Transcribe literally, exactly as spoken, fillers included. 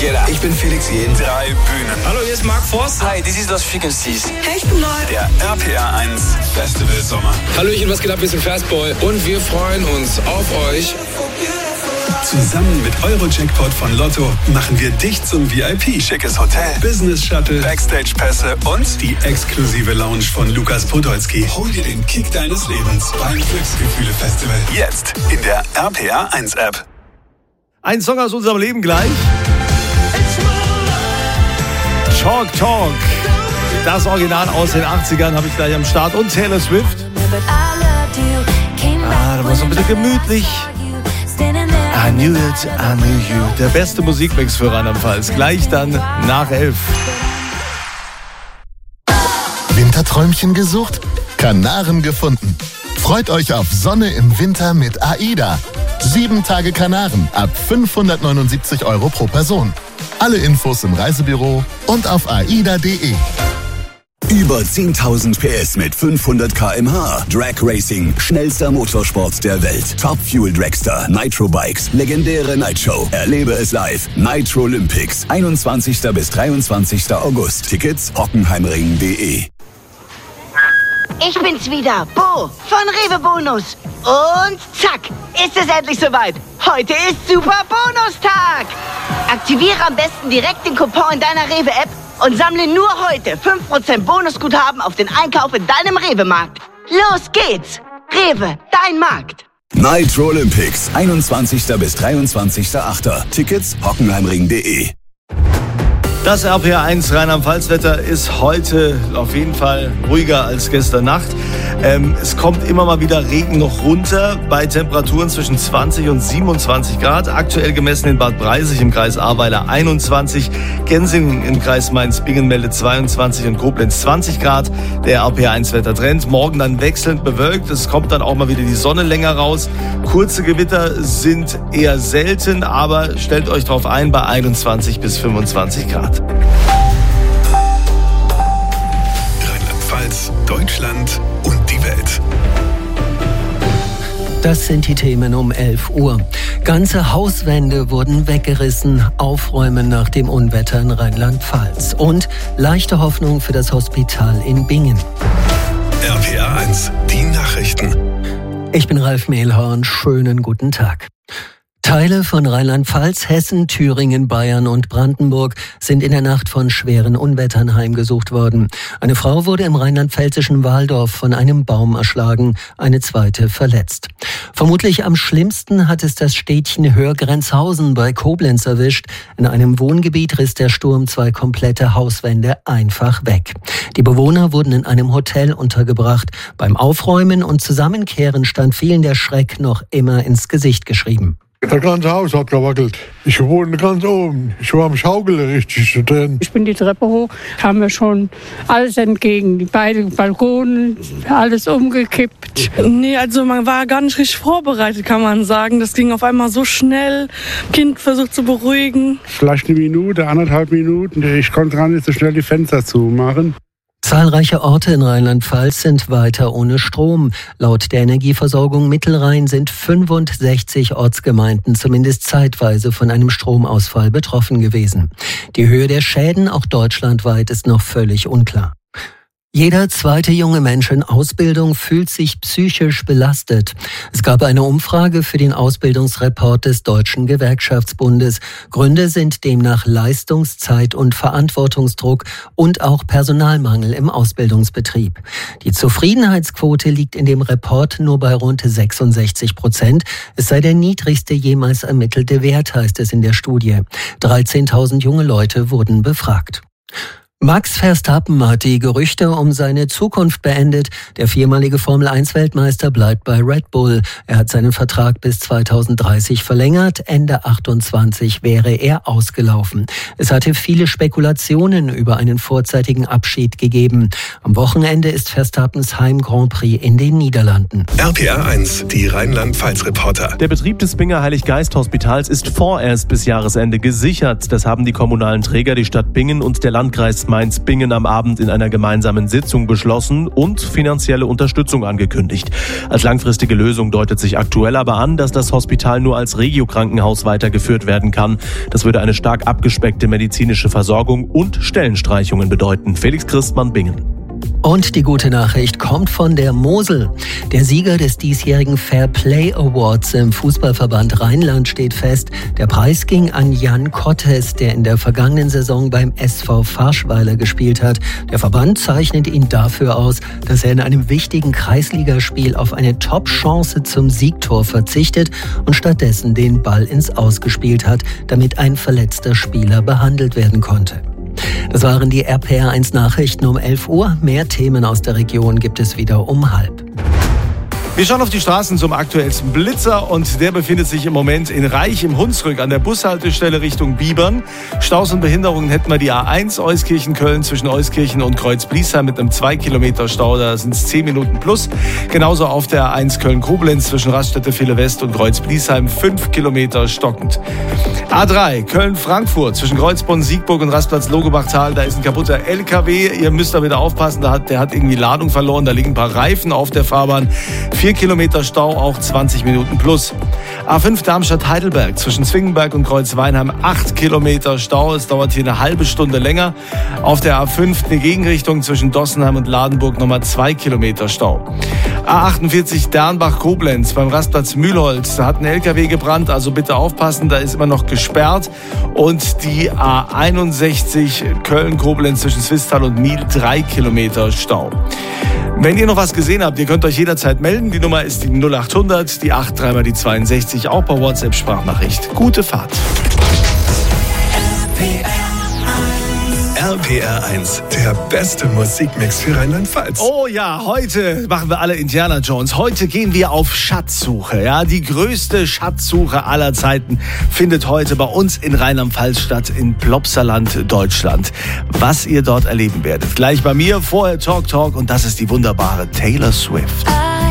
Guetta. Ich bin Felix Jähn. Drei Bühnen. Hallo, hier ist Mark Forster. Hi, this is Los Frequencies. Hey, ich bin neu. Der R P R eins Festival Sommer. Hallöchen, was geht ab? Wir sind Fastboy und wir freuen uns auf euch. Zusammen mit Euro-Jackpot von Lotto machen wir dich zum V I P. Schickes Hotel, Business Shuttle, Backstage-Pässe und die exklusive Lounge von Lukas Podolski. Hol dir den Kick deines Lebens beim Glücksgefühle-Festival. jetzt in der R P R eins App. Ein Song aus unserem Leben gleich. Talk Talk. Das Original aus den achtzigern habe ich gleich am Start. Und Taylor Swift. Ah, da war so ein bisschen gemütlich. I knew it, I knew you. Der beste Musikmix für Rheinland-Pfalz. Gleich dann nach elf. Winterträumchen gesucht? Kanaren gefunden. Freut euch auf Sonne im Winter mit AIDA. Sieben Tage Kanaren ab fünfhundertneunundsiebzig Euro pro Person. Alle Infos im Reisebüro und auf aida punkt de. Über zehntausend P S mit fünfhundert Kilometer pro Stunde. Drag Racing, schnellster Motorsport der Welt. Top Fuel Dragster, Nitro Bikes, legendäre Nightshow. Erlebe es live. Nitro Olympics, einundzwanzigsten bis dreiundzwanzigsten August. Tickets hockenheimring punkt de. Ich bin's wieder, Bo von Rewe Bonus. Und zack, ist es endlich soweit. Heute ist Super Bonustag. Aktiviere am besten direkt den Coupon in deiner Rewe-App und sammle nur heute fünf Prozent Bonusguthaben auf den Einkauf in deinem Rewe-Markt. Los geht's. Rewe, dein Markt. Nitro Olympics, einundzwanzigsten bis dreiundzwanzigsten achten Tickets hockenheimring punkt de. Das R P R eins Rheinland-Pfalz-Wetter ist heute auf jeden Fall ruhiger als gestern Nacht. Ähm, es kommt immer mal wieder Regen noch runter bei Temperaturen zwischen zwanzig und siebenundzwanzig Grad. Aktuell gemessen in Bad Breisig im Kreis Ahrweiler einundzwanzig, Gensingen im Kreis Mainz-Bingen meldet zweiundzwanzig und Koblenz zwanzig Grad. Der R P R eins Wettertrend. Morgen dann wechselnd bewölkt. Es kommt dann auch mal wieder die Sonne länger raus. Kurze Gewitter sind eher selten, aber stellt euch drauf ein bei einundzwanzig bis fünfundzwanzig Grad. Rheinland-Pfalz, Deutschland und die Welt. Das sind die Themen um elf Uhr. Ganze Hauswände wurden weggerissen, Aufräumen nach dem Unwetter in Rheinland-Pfalz und leichte Hoffnung für das Hospital in Bingen. R P R eins, die Nachrichten. Ich bin Ralf Mehlhorn, schönen guten Tag. Teile von Rheinland-Pfalz, Hessen, Thüringen, Bayern und Brandenburg sind in der Nacht von schweren Unwettern heimgesucht worden. Eine Frau wurde im rheinland-pfälzischen Waldorf von einem Baum erschlagen, eine zweite verletzt. Vermutlich am schlimmsten hat es das Städtchen Hörgrenzhausen bei Koblenz erwischt. In einem Wohngebiet riss der Sturm zwei komplette Hauswände einfach weg. Die Bewohner wurden in einem Hotel untergebracht. Beim Aufräumen und Zusammenkehren stand vielen der Schreck noch immer ins Gesicht geschrieben. Das ganze Haus hat gewackelt. Ich wohne ganz oben. Ich war am Schaukeln richtig drin. Ich bin die Treppe hoch, haben wir schon alles entgegen. Die beiden Balkone, alles umgekippt. Nee, also man war gar nicht richtig vorbereitet, kann man sagen. Das ging auf einmal so schnell. Kind versucht zu beruhigen. Vielleicht eine Minute, anderthalb Minuten. Ich konnte gar nicht so schnell die Fenster zumachen. Zahlreiche Orte in Rheinland-Pfalz sind weiter ohne Strom. Laut der Energieversorgung Mittelrhein sind fünfundsechzig Ortsgemeinden zumindest zeitweise von einem Stromausfall betroffen gewesen. Die Höhe der Schäden auch deutschlandweit ist noch völlig unklar. Jeder zweite junge Mensch in Ausbildung fühlt sich psychisch belastet. Es gab eine Umfrage für den Ausbildungsreport des Deutschen Gewerkschaftsbundes. Gründe sind demnach Leistungszeit- und Verantwortungsdruck und auch Personalmangel im Ausbildungsbetrieb. Die Zufriedenheitsquote liegt in dem Report nur bei rund sechsundsechzig Prozent. Es sei der niedrigste jemals ermittelte Wert, heißt es in der Studie. dreizehntausend junge Leute wurden befragt. Max Verstappen hat die Gerüchte um seine Zukunft beendet. Der viermalige Formel eins Weltmeister bleibt bei Red Bull. Er hat seinen Vertrag bis zweitausenddreißig verlängert. Ende achtundzwanzig wäre er ausgelaufen. Es hatte viele Spekulationen über einen vorzeitigen Abschied gegeben. Am Wochenende ist Verstappens Heim-Grand Prix in den Niederlanden. R P R eins, die Rheinland-Pfalz-Reporter. Der Betrieb des Binger Heilig-Geist-Hospitals ist vorerst bis Jahresende gesichert. Das haben die kommunalen Träger, die Stadt Bingen und der Landkreis Mainz-Bingen am Abend in einer gemeinsamen Sitzung beschlossen und finanzielle Unterstützung angekündigt. Als langfristige Lösung deutet sich aktuell aber an, dass das Hospital nur als Regiokrankenhaus weitergeführt werden kann. Das würde eine stark abgespeckte medizinische Versorgung und Stellenstreichungen bedeuten. Felix Christmann, Bingen. Und die gute Nachricht kommt von der Mosel. Der Sieger des diesjährigen Fair Play Awards im Fußballverband Rheinland steht fest. Der Preis ging an Jan Kottes, der in der vergangenen Saison beim S V Farschweiler gespielt hat. Der Verband zeichnet ihn dafür aus, dass er in einem wichtigen Kreisligaspiel auf eine Top-Chance zum Siegtor verzichtet und stattdessen den Ball ins Aus gespielt hat, damit ein verletzter Spieler behandelt werden konnte. Das waren die R P R eins Nachrichten um elf Uhr. Mehr Themen aus der Region gibt es wieder um halb. Wir schauen auf die Straßen zum aktuellsten Blitzer und der befindet sich im Moment in Reich im Hunsrück an der Bushaltestelle Richtung Bibern. Staus und Behinderungen hätten wir die A eins Euskirchen-Köln zwischen Euskirchen und Kreuz-Bliesheim mit einem zwei Kilometer Stau, da sind es zehn Minuten plus. Genauso auf der A eins Köln-Koblenz zwischen Raststätte Ville-West und Kreuz-Bliesheim fünf Kilometer stockend. A drei Köln-Frankfurt zwischen Kreuzbronn, Siegburg und Rastplatz Logebachtal, da ist ein kaputter L K W. Ihr müsst da wieder aufpassen, der hat, der hat irgendwie Ladung verloren, da liegen ein paar Reifen auf der Fahrbahn. vier Kilometer Stau, auch zwanzig Minuten plus. A fünf Darmstadt-Heidelberg zwischen Zwingenberg und Kreuzweinheim acht Kilometer Stau. Es dauert hier eine halbe Stunde länger. Auf der A fünf eine Gegenrichtung zwischen Dossenheim und Ladenburg nochmal zwei Kilometer Stau. A achtundvierzig Dernbach-Koblenz beim Rastplatz Mühlholz. Da hat ein L K W gebrannt, also bitte aufpassen, da ist immer noch gesperrt. Und die A einundsechzig Köln-Koblenz zwischen Swisttal und Miel drei Kilometer Stau. Wenn ihr noch was gesehen habt, ihr könnt euch jederzeit melden. Die Nummer ist die null acht hundert, die acht drei mal die zweiundsechzig, auch per WhatsApp-Sprachnachricht. Gute Fahrt. R P R eins, der beste Musikmix für Rheinland-Pfalz. Oh ja, heute machen wir alle Indiana Jones. Heute gehen wir auf Schatzsuche. Ja, die größte Schatzsuche aller Zeiten findet heute bei uns in Rheinland-Pfalz statt, in Plopsaland, Deutschland. Was ihr dort erleben werdet. Gleich bei mir, vorher Talk Talk und das ist die wunderbare Taylor Swift.